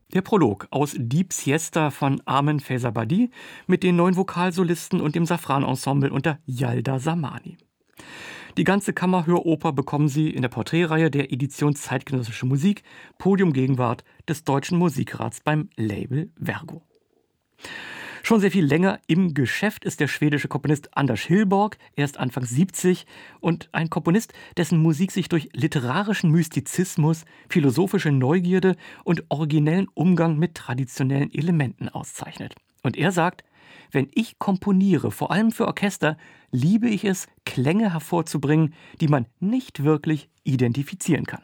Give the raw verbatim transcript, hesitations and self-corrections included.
Der Prolog aus Deep Siesta von Armen Faizabadi mit den neuen Vokalsolisten und dem Safran-Ensemble unter Yalda Samani. Die ganze Kammerhöroper bekommen Sie in der Porträtreihe der Edition Zeitgenössische Musik, Podium Gegenwart des Deutschen Musikrats beim Label Vergo. Schon sehr viel länger im Geschäft ist der schwedische Komponist Anders Hillborg. Er ist Anfang siebzig und ein Komponist, dessen Musik sich durch literarischen Mystizismus, philosophische Neugierde und originellen Umgang mit traditionellen Elementen auszeichnet. Und er sagt, wenn ich komponiere, vor allem für Orchester, liebe ich es, Klänge hervorzubringen, die man nicht wirklich identifizieren kann.